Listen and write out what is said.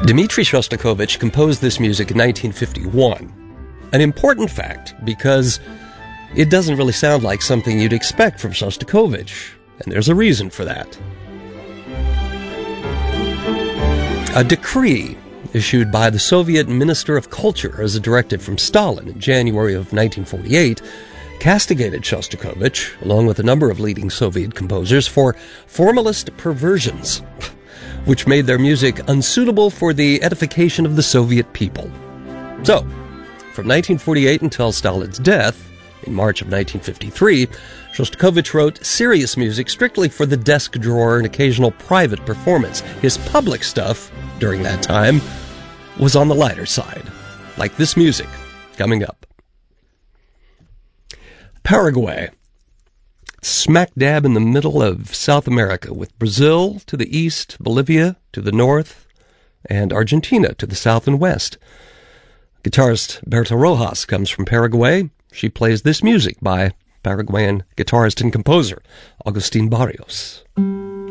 Dmitri Shostakovich composed this music in 1951. An important fact, because it doesn't really sound like something you'd expect from Shostakovich, and there's a reason for that. A decree issued by the Soviet Minister of Culture as a directive from Stalin in January of 1948 castigated Shostakovich, along with a number of leading Soviet composers, for formalist perversions, which made their music unsuitable for the edification of the Soviet people. So, from 1948 until Stalin's death, in March of 1953, Shostakovich wrote serious music strictly for the desk drawer and occasional private performance. His public stuff, during that time, was on the lighter side, like this music coming up. Paraguay, smack dab in the middle of South America, with Brazil to the east, Bolivia to the north, and Argentina to the south and west. Guitarist Berta Rojas comes from Paraguay. She plays this music by Paraguayan guitarist and composer Agustin Barrios.